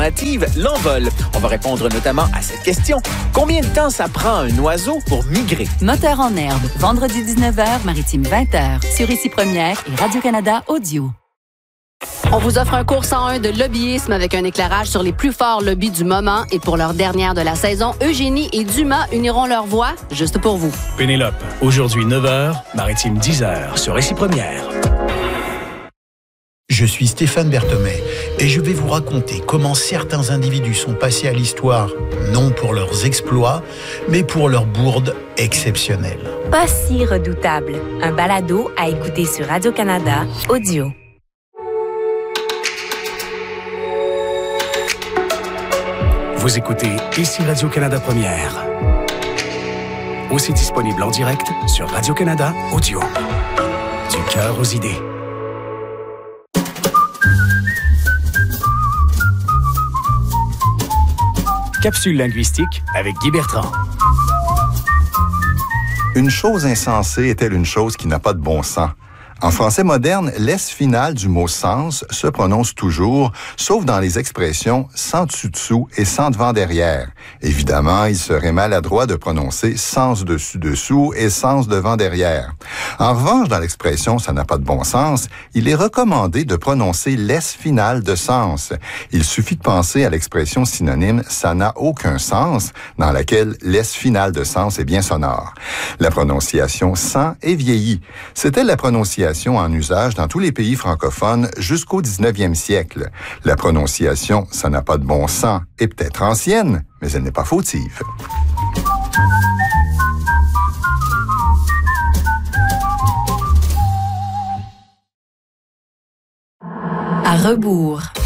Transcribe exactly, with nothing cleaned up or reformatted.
L'envol. On va répondre notamment à cette question. Combien de temps ça prend un oiseau pour migrer? Moteur en herbe, vendredi dix-neuf heures, Maritime vingt heures, sur Ici Première et Radio-Canada Audio. On vous offre un cours cent un de lobbyisme avec un éclairage sur les plus forts lobbies du moment. Et pour leur dernière de la saison, Eugénie et Dumas uniront leurs voix juste pour vous. Pénélope, aujourd'hui neuf heures, Maritime dix heures, sur Ici Première. Je suis Stéphane Berthomé et je vais vous raconter comment certains individus sont passés à l'histoire, non pour leurs exploits, mais pour leurs bourdes exceptionnelles. Pas si redoutable. Un balado à écouter sur Radio-Canada Audio. Vous écoutez Ici Radio-Canada Première. Aussi disponible en direct sur Radio-Canada Audio. Du cœur aux idées. Capsule linguistique avec Guy Bertrand. Une chose insensée est-elle une chose qui n'a pas de bon sens? En français moderne, l'S finale du mot « sens » se prononce toujours, sauf dans les expressions « sans dessus-dessous » et « sans devant-derrière ». Évidemment, il serait maladroit de prononcer « sens dessus-dessous » et « sens devant-derrière ». En revanche, dans l'expression « ça n'a pas de bon sens », il est recommandé de prononcer l'S finale de « sens ». Il suffit de penser à l'expression synonyme « ça n'a aucun sens », dans laquelle l'S finale de « sens » est bien sonore. La prononciation « sans » est vieillie. C'était la prononciation en usage dans tous les pays francophones jusqu'au dix-neuvième siècle. La prononciation « ça n'a pas de bon sens » est peut-être ancienne, mais elle n'est pas fautive. À rebours.